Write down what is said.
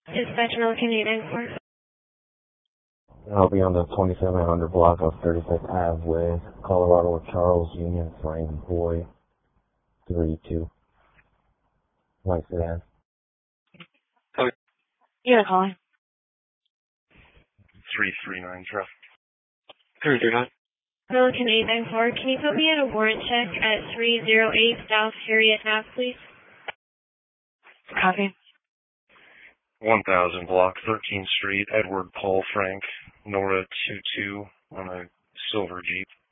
Dispatch Milliken 894. I'll be on the 2700 block of 35th Ave with Colorado Charles Union Frank Boy 32. White sedan. Oh, Yeah, calling. 339 truck. 339. Milliken 894. Can you put me in a warrant check at 308 South Harriet Ave, please? Copy. 1000 block, 13th Street, Edward Paul Frank, Nora 22 on a silver Jeep.